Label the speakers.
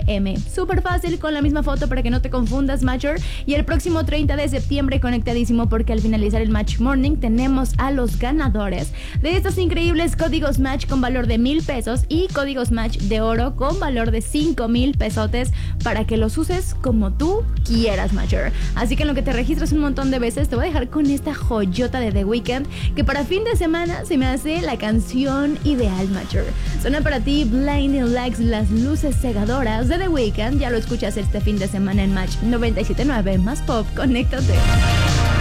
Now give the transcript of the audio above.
Speaker 1: p.m. Súper fácil, con la misma foto para que no te confundas, Matcher. Y el próximo 30 de septiembre, conectadísimo, porque al finalizar el Match Morning tenemos a los ganadores de estos increíbles códigos Match con valor de 1,000 pesos y códigos Match de oro con valor de 5,000 pesotes para que los uses como tú quieras, Matcher. Así que en lo que te registras un montón de veces, te voy a dejar con esta joyota de The Weeknd, que para fin de semana se me hace la canción ideal, Matcher. Suena para ti Blinding Lights, las luces cegadoras de The Weeknd. Ya lo escuchas este fin de semana en Match 97.9 más pop. Conéctate.